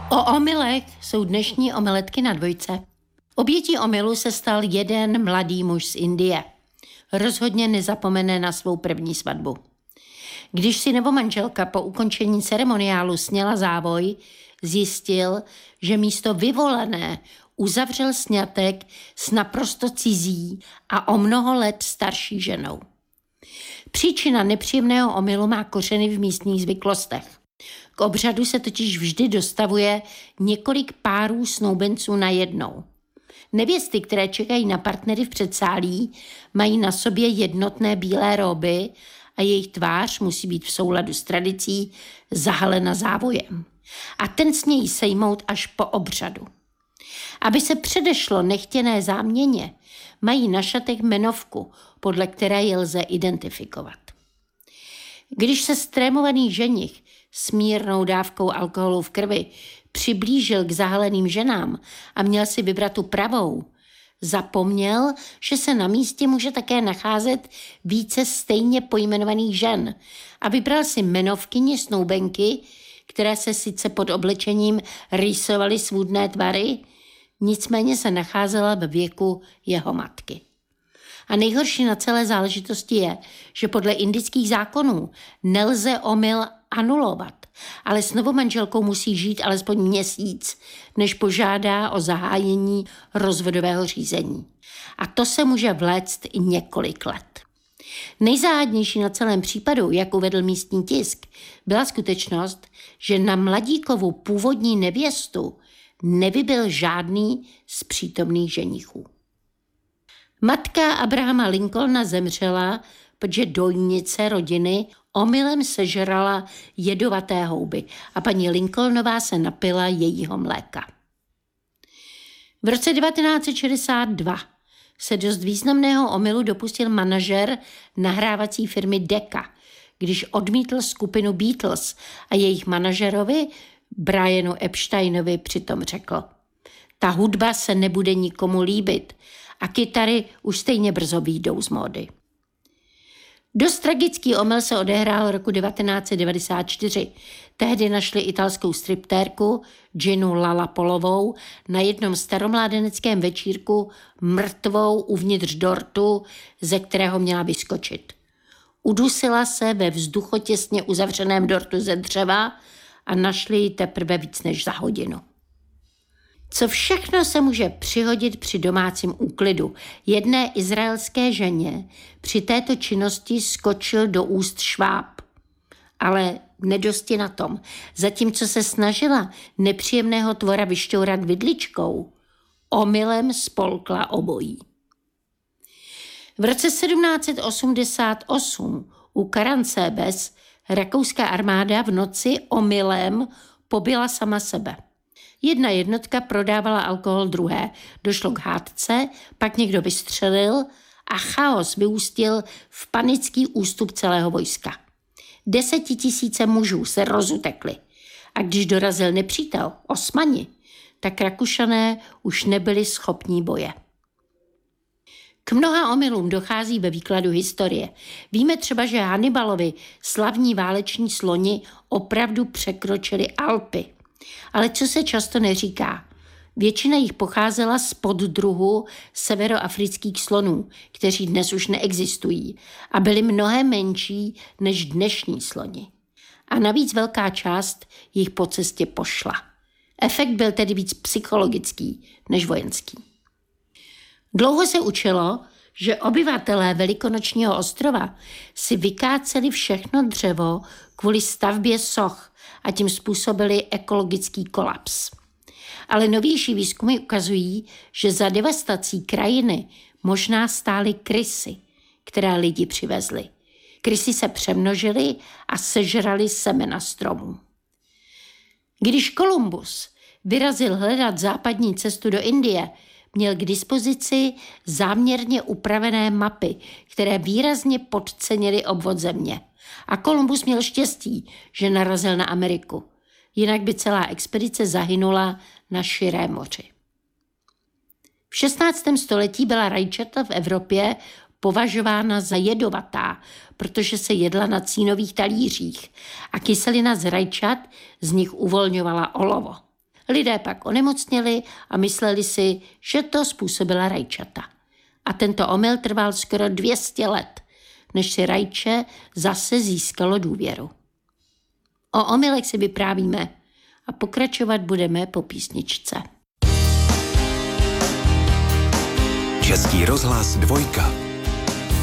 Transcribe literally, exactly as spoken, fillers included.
O omylech jsou dnešní omeletky na dvojce. Obětí omylu se stal jeden mladý muž z Indie. Rozhodně nezapomene na svou první svatbu. Když si novomanželka po ukončení ceremoniálu sněla závoj, zjistil, že místo vyvolené uzavřel sňatek s naprosto cizí a o mnoho let starší ženou. Příčina nepříjemného omylu má kořeny v místních zvyklostech. K obřadu se totiž vždy dostavuje několik párů snoubenců najednou. Nevěsty, které čekají na partnery v předsálí, mají na sobě jednotné bílé róby a jejich tvář musí být v souladu s tradicí zahalena závojem. A ten smějí sejmout až po obřadu. Aby se předešlo nechtěné záměně, mají na šatech jmenovku, podle které je lze identifikovat. Když se strémovaný ženich s mírnou dávkou alkoholu v krvi přiblížil k zahaleným ženám a měl si vybrat tu pravou, zapomněl, že se na místě může také nacházet více stejně pojmenovaných žen a vybral si jmenovkyni snoubenky, které se sice pod oblečením rýsovaly svůdné tvary, nicméně se nacházela ve věku jeho matky. A nejhorší na celé záležitosti je, že podle indických zákonů nelze omyl anulovat, ale s novomanželkou musí žít alespoň měsíc, než požádá o zahájení rozvodového řízení. A to se může vléct i několik let. Nejzáhadnější na celém případu, jak uvedl místní tisk, byla skutečnost, že na mladíkovu původní nevěstu nevybyl žádný z přítomných ženichů. Matka Abrahama Lincolna zemřela, protože dojnice rodiny omylem sežrala jedovaté houby a paní Lincolnová se napila jejího mléka. V roce devatenáct set šedesát dva se dost významného omylu dopustil manažer nahrávací firmy Decca, když odmítl skupinu Beatles a jejich manažerovi Brianu Epsteinovi přitom řekl: ta hudba se nebude nikomu líbit a kytary už stejně brzo vyjdou z módy. Dost tragický omyl se odehrál roku devatenáct set devadesát čtyři. Tehdy našli italskou striptérku Ginu Lalapolovou na jednom staromládeneckém večírku mrtvou uvnitř dortu, ze kterého měla vyskočit. Udusila se ve vzduchotěsně uzavřeném dortu ze dřeva a našli ji teprve víc než za hodinu. Co všechno se může přihodit při domácím úklidu. Jedné izraelské ženě při této činnosti skočil do úst šváb. Ale nedosti na tom. Zatímco se snažila nepříjemného tvora vyšťourat vidličkou, omylem spolkla obojí. V roce sedmnáct set osmdesát osm u Karancébes rakouská armáda v noci omylem pobila sama sebe. Jedna jednotka prodávala alkohol druhé, došlo k hádce, pak někdo vystřelil a chaos vyústil v panický ústup celého vojska. Desetitisíce mužů se rozutekli a když dorazil nepřítel, Osmani, tak Rakušané už nebyli schopní boje. K mnoha omylům dochází ve výkladu historie. Víme třeba, že Hannibalovi slavní váleční sloni opravdu překročili Alpy. Ale co se často neříká? Většina jich pocházela z poddruhu severoafrických slonů, kteří dnes už neexistují a byli mnohem menší než dnešní sloni. A navíc velká část jich po cestě pošla. Efekt byl tedy víc psychologický než vojenský. Dlouho se učilo, že obyvatelé Velikonočního ostrova si vykáceli všechno dřevo kvůli stavbě soch a tím způsobili ekologický kolaps. Ale novější výzkumy ukazují, že za devastací krajiny možná stály krysy, které lidi přivezli. Krysy se přemnožily a sežrali semena stromů. Když Kolumbus vyrazil hledat západní cestu do Indie, měl k dispozici záměrně upravené mapy, které výrazně podcenily obvod země. A Kolumbus měl štěstí, že narazil na Ameriku. Jinak by celá expedice zahynula na širém moři. V šestnáctém století byla rajčata v Evropě považována za jedovatá, protože se jedla na cínových talířích a kyselina z rajčat z nich uvolňovala olovo. Lidé pak onemocněli a mysleli si, že to způsobila rajčata. A tento omyl trval skoro dvě stě let, než si rajče zase získalo důvěru. O omylech si vyprávíme a pokračovat budeme po písničce. Český rozhlas dvojka.